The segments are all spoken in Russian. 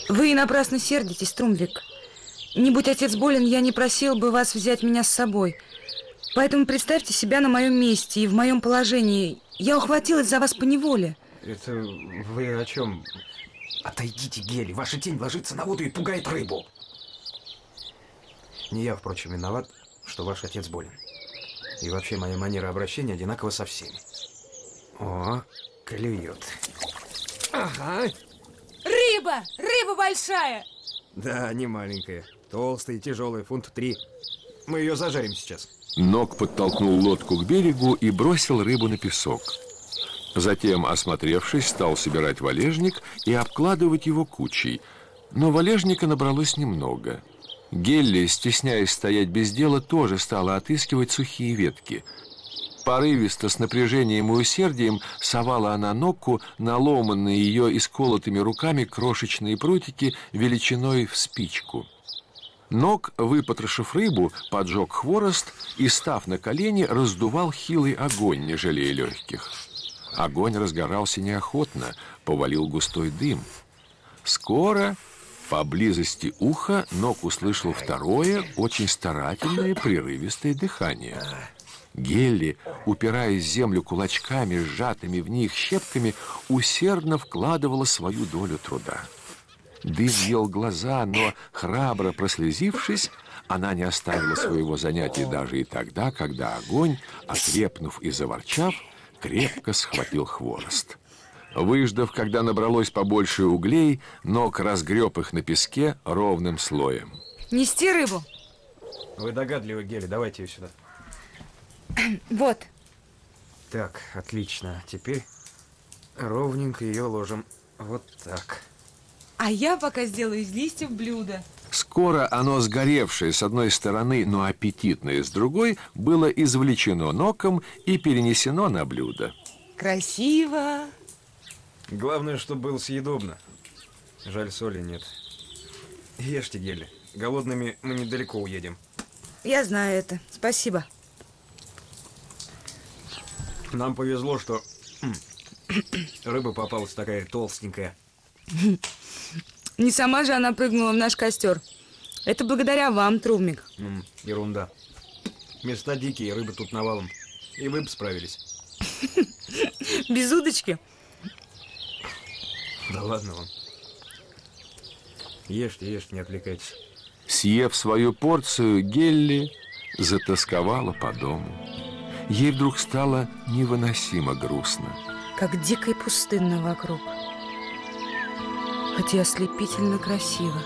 Вы напрасно сердитесь, Трумвик. Не будь отец болен, я не просил бы вас взять меня с собой. Поэтому представьте себя на моем месте и в моем положении. Я ухватилась за вас поневоле. Это вы о чем? Отойдите, Гели, ваша тень ложится на воду и пугает рыбу. Не я, впрочем, виноват, что ваш отец болен. И вообще моя манера обращения одинакова со всеми. О, клюет. Ага. Рыба! Рыба большая! Да, не маленькая. Толстая и тяжелая, фунт 3. Мы ее зажарим сейчас. Нок подтолкнул лодку к берегу и бросил рыбу на песок. Затем, осмотревшись, стал собирать валежник и обкладывать его кучей. Но валежника набралось немного. Гелли, стесняясь стоять без дела, тоже стала отыскивать сухие ветки. Порывисто, с напряжением и усердием совала она Нокку наломанные ее исколотыми руками крошечные прутики величиной в спичку. Нок, выпотрошив рыбу, поджег хворост и, став на колени, раздувал хилый огонь, не жалея легких. Огонь разгорался неохотно, повалил густой дым. Скоро, поблизости уха, Нок услышал второе, очень старательное, прерывистое дыхание. Гелли, упираясь в землю кулачками, сжатыми в них щепками, усердно вкладывала свою долю труда. Дым ел глаза, но, храбро прослезившись, она не оставила своего занятия даже и тогда, когда огонь, окрепнув и заворчав, крепко схватил хворост. Выждав, когда набралось побольше углей, Нок разгреб их на песке ровным слоем. Нести рыбу? Вы догадливы, Гели, давайте ее сюда. Вот. Так, отлично. Теперь ровненько ее ложим. Вот так. А я пока сделаю из листьев блюдо. Скоро оно, сгоревшее с одной стороны, но аппетитное с другой, было извлечено Ноком и перенесено на блюдо. Красиво. Главное, чтобы было съедобно. Жаль, соли нет. Ешьте, Гели. Голодными мы недалеко уедем. Я знаю это. Спасибо. Нам повезло, что рыба попалась такая толстенькая. Не сама же она прыгнула в наш костер. Это благодаря вам, Трумвик. Ерунда. Места дикие, рыбы тут навалом. И вы бы справились. Без удочки? Да ладно вам. Ешьте, ешьте, не отвлекайтесь. Съев свою порцию, Гелли затосковала по дому. Ей вдруг стало невыносимо грустно. Как дико и пустынно вокруг. Хотя ослепительно красиво.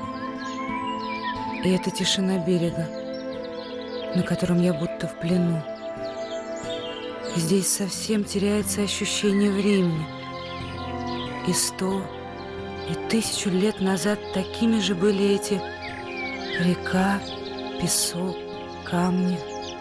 И эта тишина берега, на котором я будто в плену. Здесь совсем теряется ощущение времени. И 100, и 1000 лет назад такими же были эти река, песок, камни.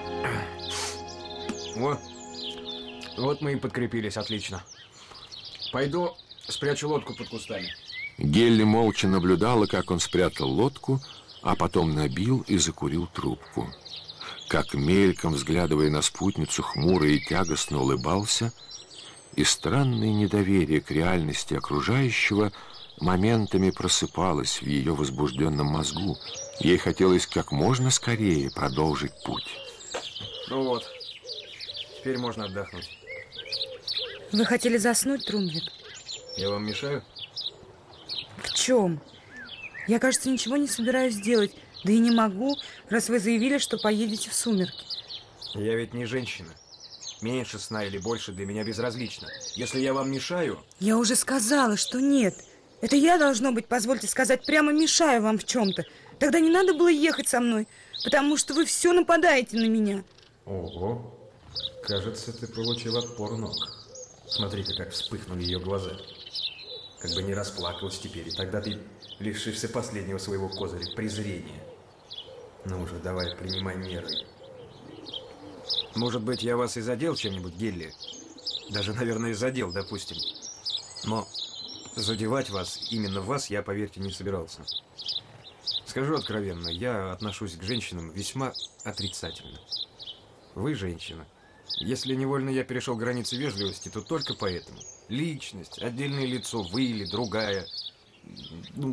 О, вот мы и подкрепились, отлично. Пойду спрячу лодку под кустами. Гелли молча наблюдала, как он спрятал лодку, а потом набил и закурил трубку. Как мельком, взглядывая на спутницу, хмуро и тягостно улыбался, и странное недоверие к реальности окружающего моментами просыпалось в ее возбужденном мозгу. Ей хотелось как можно скорее продолжить путь. Ну вот, теперь можно отдохнуть. Вы хотели заснуть, Трумвик? Я вам мешаю? В чем? Я, кажется, ничего не собираюсь делать. Да и не могу, раз вы заявили, что поедете в сумерки. Я ведь не женщина. Меньше сна или больше для меня безразлично. Если я вам мешаю... Я уже сказала, что нет. Это я, должно быть, позвольте сказать, прямо мешаю вам в чем-то. Тогда не надо было ехать со мной, потому что вы все нападаете на меня. Ого, кажется, ты получил отпор, Нок. Смотри-ка, как вспыхнули ее глаза. Как бы не расплакалась теперь, и тогда ты лишишься последнего своего козыря – презрения. Ну уже, давай, принимай меры. Может быть, я вас и задел чем-нибудь, Гелли? Даже, наверное, и задел, допустим. Но задевать вас, именно вас, я, поверьте, не собирался. Скажу откровенно, я отношусь к женщинам весьма отрицательно. Вы женщина. Если невольно я перешел границы вежливости, то только поэтому. Личность, отдельное лицо, вы или другая.